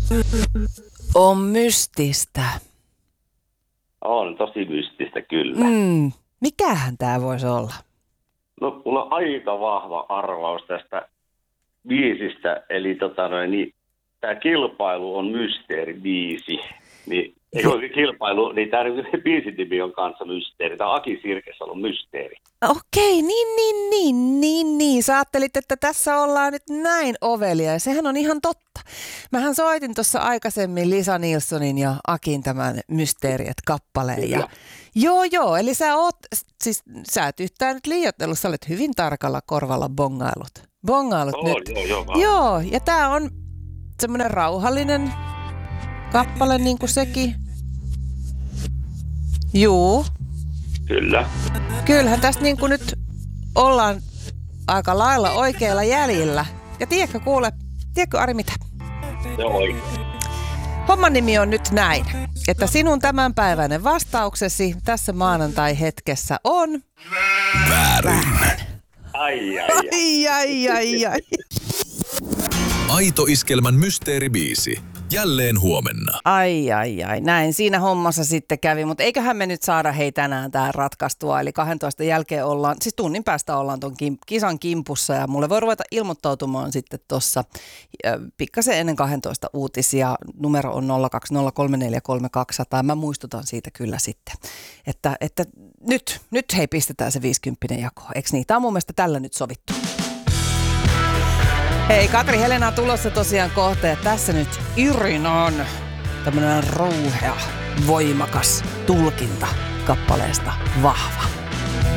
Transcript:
On mystistä. On tosi mystistä kyllä. Mikähän tää voisi olla? No, mulla on aika vahva arvaus tästä biisistä, eli niin, tämä kilpailu on mysteeribiisi. Niin, ei ole kilpailu, niin tämä biisitimi on kanssa mysteeri. Tämä Aki Sirkes on mysteeri. Okei, niin. Sä ajattelit, että tässä ollaan nyt näin ovelia, ja sehän on ihan totta. Mähän soitin tuossa aikaisemmin Lisa Nilssonin ja Akin tämän Mysteeriet-kappaleen. Ja joo, eli sä et yhtään nyt liioitellut, sä olet hyvin tarkalla korvalla bongailut nyt. Joo, ja tää on semmoinen rauhallinen kappale niin kuin sekin. Juu. Kyllä. Kyllähän tästä niin kuin nyt ollaan aika lailla oikealla jäljellä. Ja tiedätkö Ari mitä? Joo. Homman nimi on nyt näin, että sinun tämänpäiväinen vastauksesi tässä maanantai-hetkessä on... Väärin. Ai. Aito Iskelmän mysteeribiisi. Jälleen huomenna. Ai. Näin siinä hommassa sitten kävi, mutta eiköhän me nyt saada tänään tää ratkaistua. Eli 12 jälkeen ollaan, siis tunnin päästä ollaan ton kisan kimpussa ja mulle voi ruveta ilmoittautumaan sitten tuossa pikkasen ennen 12 uutisia. Numero on 020343200. Mä muistutan siitä kyllä sitten, että nyt hei pistetään se 50 jakoon. Eikö niin? Tää on mun mielestä tällä nyt sovittu. Hei, Katri Helena tulossa tosiaan kohta ja tässä nyt Irin on tämmönen rouhea, voimakas tulkinta kappaleesta Vahva.